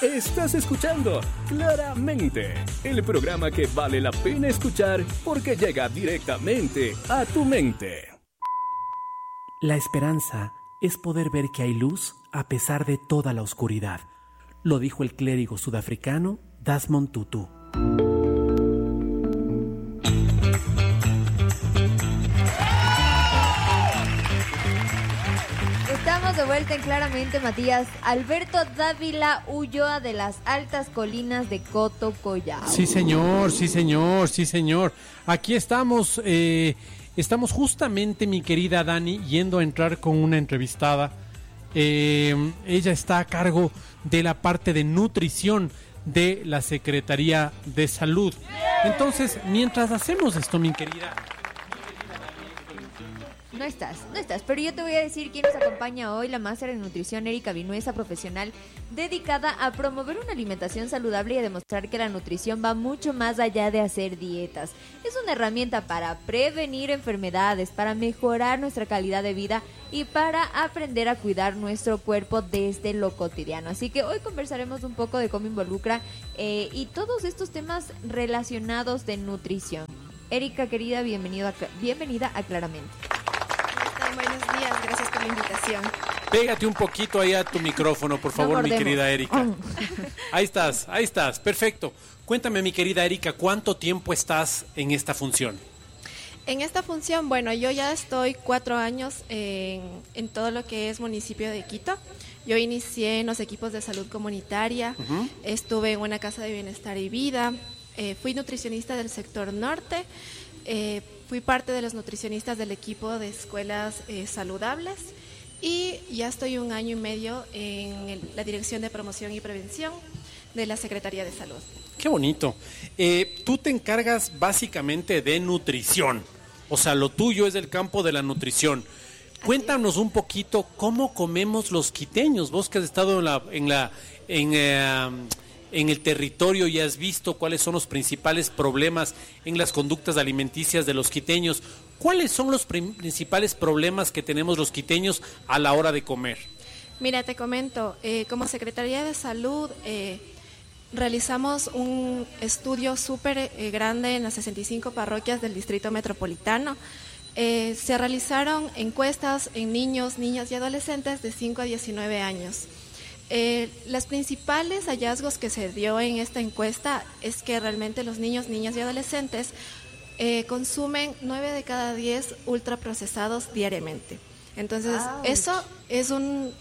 Estás escuchando Claramente, el programa que vale la pena escuchar porque llega directamente a tu mente. La esperanza es poder ver que hay luz a pesar de toda la oscuridad. Lo dijo el clérigo sudafricano Desmond Tutu. Estamos de vuelta en Claramente, Matías. Alberto Dávila Ulloa de las altas colinas de Coto Collao. Sí, señor, sí, señor, sí, señor. Aquí estamos, estamos justamente, mi querida Dani, yendo a entrar con una entrevistada. Ella está a cargo de la parte de nutrición de la Secretaría de Salud. Entonces, mientras hacemos esto, mi querida... No estás, pero yo te voy a decir quién nos acompaña hoy, la máster en nutrición Erika Vinuesa, profesional dedicada a promover una alimentación saludable y a demostrar que la nutrición va mucho más allá de hacer dietas. Es una herramienta para prevenir enfermedades, para mejorar nuestra calidad de vida y para aprender a cuidar nuestro cuerpo desde lo cotidiano. Así que hoy conversaremos un poco de cómo involucra y todos estos temas relacionados de nutrición. Erika, querida, bienvenida a Claramente. Buenos días, gracias por la invitación. Pégate un poquito ahí a tu micrófono, por favor, mi querida Erika. Ahí estás, perfecto. Cuéntame, mi querida Erika, ¿cuánto tiempo estás en esta función? En esta función, bueno, yo ya estoy 4 años en todo lo que es municipio de Quito. Yo inicié en los equipos de salud comunitaria, estuve en una casa de bienestar y vida, fui nutricionista del sector norte, fui parte de los nutricionistas del equipo de escuelas saludables y ya estoy 1 año y medio en la Dirección de Promoción y Prevención de la Secretaría de Salud. Qué bonito. Tú te encargas básicamente de nutrición, o sea, lo tuyo es el campo de la nutrición. Cuéntanos un poquito cómo comemos los quiteños, vos que has estado en el territorio y has visto cuáles son los principales problemas en las conductas alimenticias de los quiteños. ¿Cuáles son los principales problemas que tenemos los quiteños a la hora de comer? Mira, te comento, como Secretaría de Salud realizamos un estudio súper grande en las 65 parroquias del Distrito Metropolitano. Se realizaron encuestas en niños, niñas y adolescentes de 5 a 19 años. Los principales hallazgos que se dio en esta encuesta es que realmente los niños, niñas y adolescentes consumen 9 de cada 10 ultraprocesados diariamente. Entonces, eso es un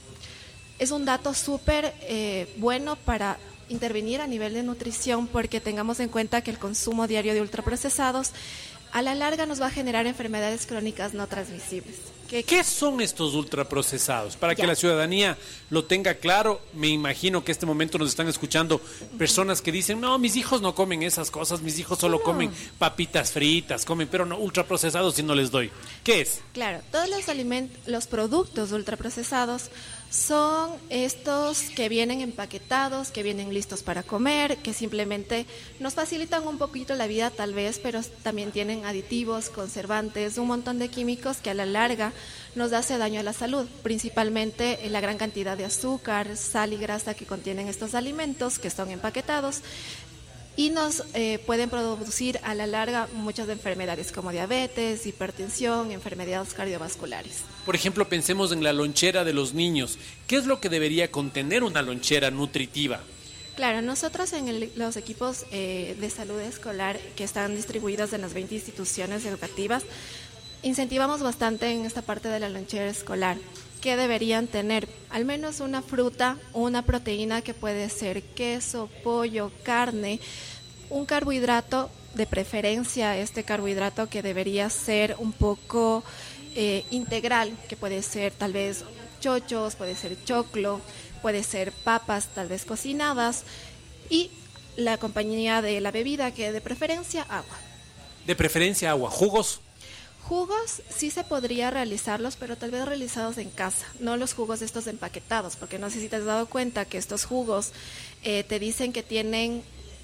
dato súper bueno para intervenir a nivel de nutrición, porque tengamos en cuenta que el consumo diario de ultraprocesados a la larga nos va a generar enfermedades crónicas no transmisibles. ¿Qué son estos ultraprocesados? Para que la ciudadanía lo tenga claro, me imagino que en este momento nos están escuchando personas que dicen, no, mis hijos no comen esas cosas, mis hijos solo comen papitas fritas, pero no ultraprocesados si no les doy. ¿Qué es? Claro, todos los productos ultraprocesados son estos que vienen empaquetados, que vienen listos para comer, que simplemente nos facilitan un poquito la vida tal vez, pero también tienen aditivos, conservantes, un montón de químicos que a la larga nos hace daño a la salud, principalmente la gran cantidad de azúcar, sal y grasa que contienen estos alimentos que son empaquetados y nos pueden producir a la larga muchas enfermedades como diabetes, hipertensión, enfermedades cardiovasculares. Por ejemplo, pensemos en la lonchera de los niños. ¿Qué es lo que debería contener una lonchera nutritiva? Claro, nosotros en los equipos de salud escolar que están distribuidos en las 20 instituciones educativas, incentivamos bastante en esta parte de la lonchera escolar, que deberían tener al menos una fruta o una proteína que puede ser queso, pollo, carne, un carbohidrato, de preferencia este carbohidrato que debería ser un poco integral, que puede ser tal vez chochos, puede ser choclo, puede ser papas tal vez cocinadas y la compañía de la bebida, que de preferencia agua. De preferencia agua, ¿jugos? Jugos sí se podría realizarlos, pero tal vez realizados en casa, no los jugos estos empaquetados, porque no sé si te has dado cuenta que estos jugos te dicen que tienen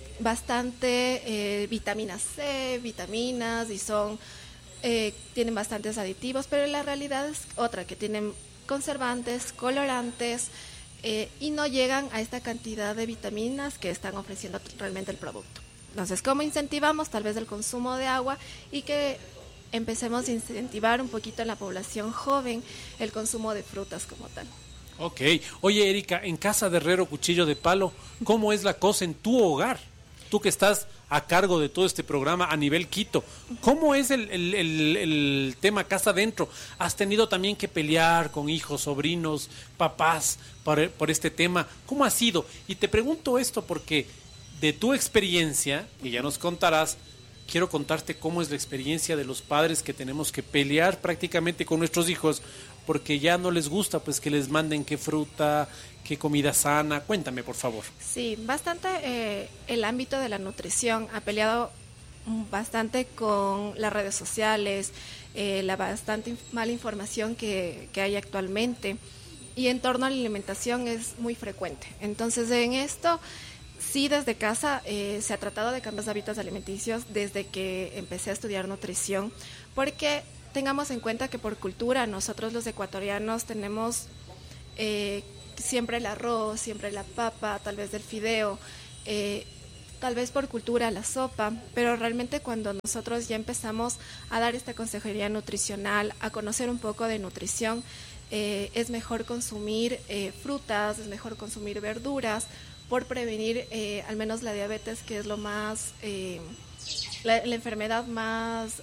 bastante vitamina C, vitaminas y tienen bastantes aditivos, pero la realidad es otra, que tienen conservantes, colorantes, y no llegan a esta cantidad de vitaminas que están ofreciendo realmente el producto. Entonces, ¿cómo incentivamos tal vez el consumo de agua y que empecemos a incentivar un poquito en la población joven el consumo de frutas como tal? Ok. Oye, Erika, en casa de Herrero Cuchillo de Palo, ¿cómo es la cosa en tu hogar? Tú que estás a cargo de todo este programa a nivel Quito, ¿cómo es el tema casa adentro? ¿Has tenido también que pelear con hijos, sobrinos, papás por este tema? ¿Cómo ha sido? Y te pregunto esto porque de tu experiencia, y ya nos contarás, quiero contarte cómo es la experiencia de los padres que tenemos que pelear prácticamente con nuestros hijos porque ya no les gusta pues que les manden qué fruta, qué comida sana. Cuéntame, por favor. Sí, bastante el ámbito de la nutrición ha peleado bastante con las redes sociales, la bastante mala información que hay actualmente, y en torno a la alimentación es muy frecuente. Entonces, en esto, sí, desde casa se ha tratado de cambiar los hábitos alimenticios desde que empecé a estudiar nutrición, porque tengamos en cuenta que por cultura nosotros los ecuatorianos tenemos siempre el arroz, siempre la papa, tal vez el fideo, tal vez por cultura la sopa, pero realmente cuando nosotros ya empezamos a dar esta consejería nutricional, a conocer un poco de nutrición, es mejor consumir frutas, es mejor consumir verduras, por prevenir al menos la diabetes, que es lo más, la enfermedad más,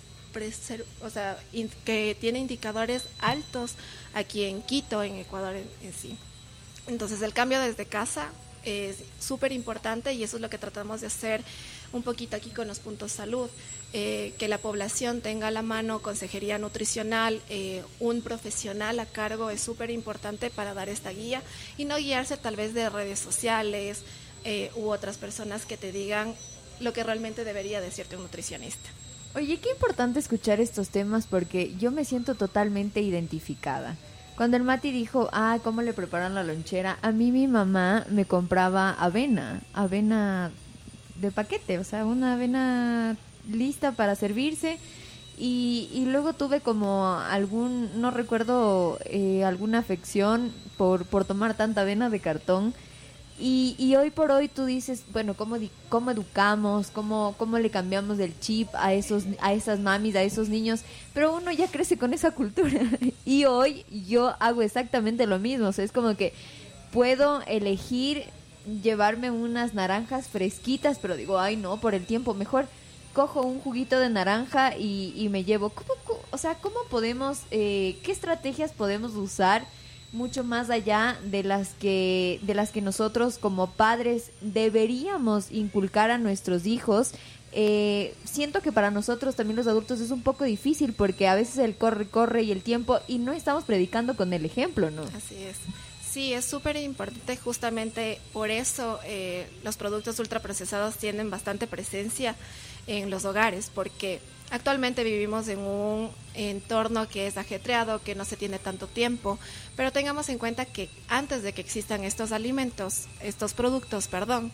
que tiene indicadores altos aquí en Quito, en Ecuador en sí. Entonces el cambio desde casa es súper importante y eso es lo que tratamos de hacer un poquito aquí con los puntos salud, que la población tenga a la mano consejería nutricional, un profesional a cargo es súper importante para dar esta guía y no guiarse tal vez de redes sociales u otras personas que te digan lo que realmente debería decirte un nutricionista. Oye, qué importante escuchar estos temas porque yo me siento totalmente identificada. Cuando el Mati dijo, ¿cómo le preparan la lonchera? A mí mi mamá me compraba avena de paquete, o sea, una avena lista para servirse. Y luego tuve como no recuerdo, alguna afección por tomar tanta avena de cartón. Y hoy por hoy tú dices, bueno, ¿cómo educamos? ¿Cómo le cambiamos el chip a esas mamis, a esos niños? Pero uno ya crece con esa cultura. Y hoy yo hago exactamente lo mismo. O sea, es como que puedo elegir llevarme unas naranjas fresquitas, pero digo, ay no, por el tiempo, mejor cojo un juguito de naranja y me llevo. ¿Cómo podemos, qué estrategias podemos usar mucho más allá de las que nosotros como padres deberíamos inculcar a nuestros hijos? Siento que para nosotros también los adultos es un poco difícil porque a veces el corre y el tiempo y no estamos predicando con el ejemplo, ¿no? Así es. Sí, es súper importante, justamente por eso los productos ultraprocesados tienen bastante presencia en los hogares, porque actualmente vivimos en un entorno que es ajetreado, que no se tiene tanto tiempo, pero tengamos en cuenta que antes de que existan estos productos,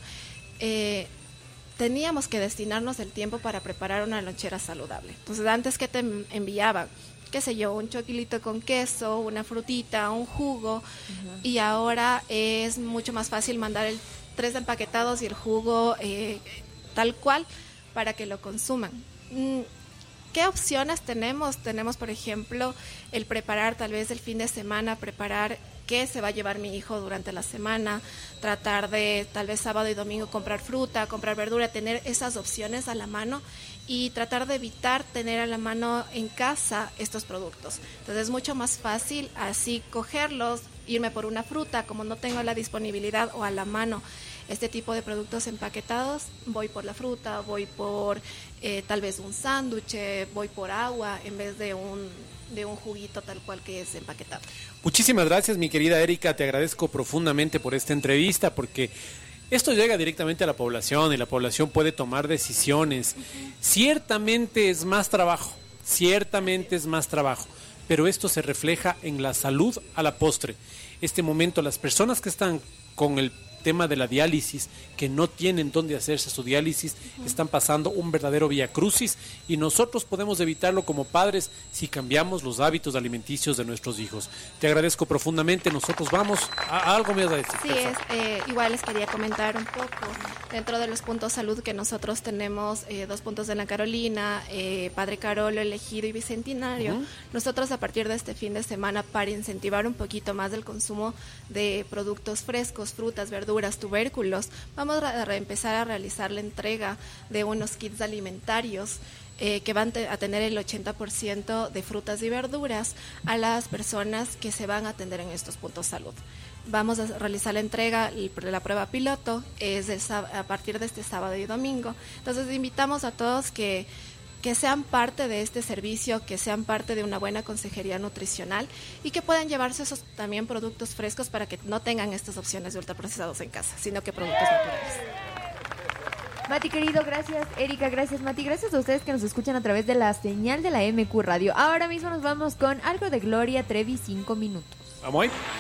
teníamos que destinarnos el tiempo para preparar una lonchera saludable. Entonces, antes que te enviaban, qué sé yo, un choquilito con queso, una frutita, un jugo, y ahora es mucho más fácil mandar 3 empaquetados y el jugo tal cual para que lo consuman. ¿Qué opciones tenemos? Tenemos, por ejemplo, el preparar tal vez el fin de semana, preparar qué se va a llevar mi hijo durante la semana, tratar de tal vez sábado y domingo comprar fruta, comprar verdura, tener esas opciones a la mano y tratar de evitar tener a la mano en casa estos productos. Entonces es mucho más fácil así cogerlos, irme por una fruta, como no tengo la disponibilidad o a la mano este tipo de productos empaquetados, voy por la fruta, voy por tal vez un sándwich, voy por agua en vez de un juguito tal cual que es empaquetado. Muchísimas gracias, mi querida Erika, te agradezco profundamente por esta entrevista porque esto llega directamente a la población y la población puede tomar decisiones. Ciertamente es más trabajo, pero esto se refleja en la salud a la postre. Este momento, las personas que están con el tema de la diálisis, que no tienen dónde hacerse su diálisis, están pasando un verdadero viacrucis, y nosotros podemos evitarlo como padres si cambiamos los hábitos alimenticios de nuestros hijos. Te agradezco profundamente. Nosotros vamos a algo me vas a decir. Sí, igual les quería comentar un poco. Dentro de los puntos salud que nosotros tenemos, 2 puntos de la Carolina, Padre Carolo, Elegido y Bicentenario, nosotros a partir de este fin de semana, para incentivar un poquito más del consumo de productos frescos, frutas, verduras, tubérculos, vamos a empezar a realizar la entrega de unos kits alimentarios que van a tener el 80% de frutas y verduras a las personas que se van a atender en estos puntos salud. Vamos a realizar la entrega, la prueba piloto es a partir de este sábado y domingo. Entonces invitamos a todos que sean parte de este servicio, que sean parte de una buena consejería nutricional y que puedan llevarse esos también productos frescos para que no tengan estas opciones de ultraprocesados en casa, sino que productos naturales. Mati querido, gracias. Erika, gracias Mati. Gracias a ustedes que nos escuchan a través de la señal de la MQ Radio. Ahora mismo nos vamos con algo de Gloria Trevi, 5 minutos. Vamos ahí.